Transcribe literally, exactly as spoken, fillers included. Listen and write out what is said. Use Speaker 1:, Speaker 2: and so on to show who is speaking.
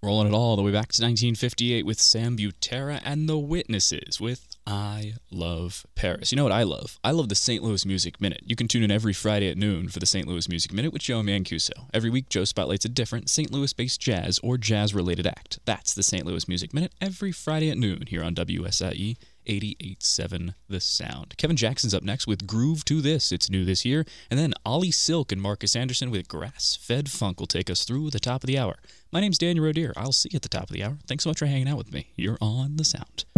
Speaker 1: Rolling it all the way back to nineteen fifty-eight with Sam Butera and The Witnesses with I Love Paris. You know what I love? I love the Saint Louis Music Minute. You can tune in every Friday at noon for the Saint Louis Music Minute with Joe Mancuso. Every week, Joe spotlights a different Saint Louis-based jazz or jazz-related act. That's the Saint Louis Music Minute every Friday at noon here on W S I E eighty-eight point seven The Sound. Kevin Jackson's up next with Groove to This. It's new this year. And then Ollie Silk and Marcus Anderson with Grass-Fed Funk will take us through the top of the hour. My name's Daniel Roedier. I'll see you at the top of the hour. Thanks so much for hanging out with me. You're on The Sound.